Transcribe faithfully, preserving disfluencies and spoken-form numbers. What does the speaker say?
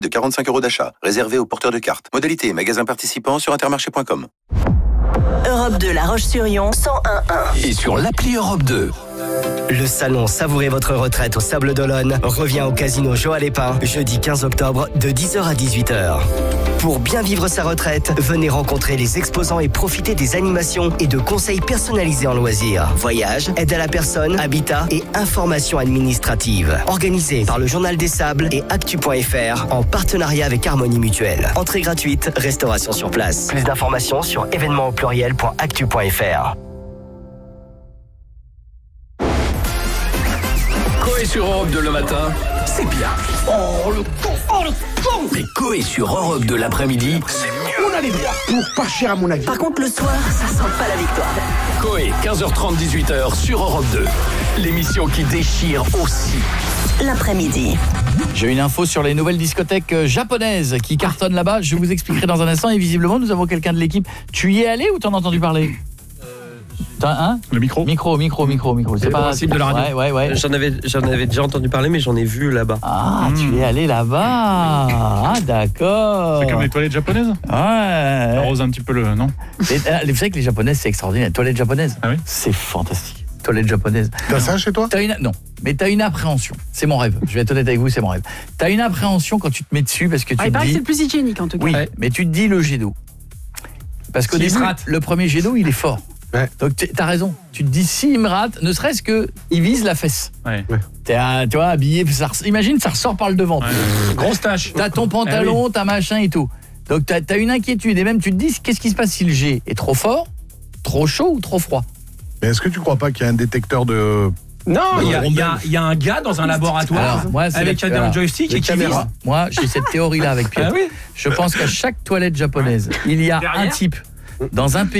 de quarante-cinq euros d'achat, réservé aux porteurs de cartes. Modalité et magasin participant sur intermarché point com. Europe deux La Roche-sur-Yon, cent un virgule un. Et sur l'appli Europe deux. Le salon Savourez votre retraite au Sable d'Olonne revient au casino Joal et Pin jeudi quinze octobre de dix heures à dix-huit heures. Pour bien vivre sa retraite, venez rencontrer les exposants et profiter des animations et de conseils personnalisés en loisirs. Voyage, aide à la personne, habitat et informations administratives. Organisé par le Journal des Sables et Actu point F R en partenariat avec Harmonie Mutuelle. Entrée gratuite, restauration sur place. Plus d'informations sur événements au pluriel point actu point F R. Coé sur Europe deux le matin, c'est bien. Oh le con, oh le con. Mais Coé sur Europe deux l'après-midi, c'est mieux. On a les droits pour pas cher à mon avis. Par contre, le soir, ça sent pas la victoire. Coé, quinze heures trente, dix-huit heures sur Europe deux. L'émission qui déchire aussi. L'après-midi. J'ai une info sur les nouvelles discothèques japonaises qui cartonnent là-bas. Je vous expliquerai dans un instant. Et visiblement, nous avons quelqu'un de l'équipe. Tu y es allé ou t'en as entendu parler ? Hein Le micro Micro, micro, micro, micro. C'est pas possible de la radio. Ouais, ouais, ouais. J'en avais, j'en avais déjà entendu parler, mais j'en ai vu là-bas. Ah, mmh. Tu es allé là-bas. Ah, d'accord. C'est comme les toilettes japonaises. Ouais. Arrose un petit peu le, non et, Vous savez que les japonaises, c'est extraordinaire. Les toilettes japonaises, ah oui, c'est fantastique. Toilettes japonaises. T'as ça chez toi? T'as une, non, mais t'as une appréhension. C'est mon rêve. Je vais être honnête avec vous, c'est mon rêve. T'as une appréhension quand tu te mets dessus parce que tu ah, te il paraît dis. Que c'est le plus hygiénique en tout cas. Oui, ouais. Mais tu te dis le jet d'eau. Parce qu'au début, le premier jet d'eau, il est fort. Ouais. Donc t'as raison. Tu te dis s'il me rate, ne serait-ce que il vise la fesse. Ouais. T'es à, tu vois, habillé, ça, imagine ça ressort par le devant. Ouais. Grosse tache. T'as ton pantalon, ah oui. T'as machin et tout. Donc t'as, t'as une inquiétude et même tu te dis qu'est-ce qui se passe si le jet est trop fort, trop chaud ou trop froid. Mais est-ce que tu crois pas qu'il y a un détecteur de Non, il y, y, y a un gars dans un laboratoire Alors, moi, avec la, un joystick et qui vise. Moi, j'ai cette théorie-là avec Pierre. Ah oui. Je pense qu'à chaque toilette japonaise, il y a Derrière. un type dans un pays